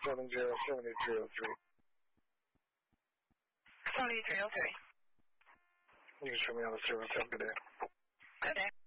7003. 7003. You can show me on the service. Have a good day. Good day.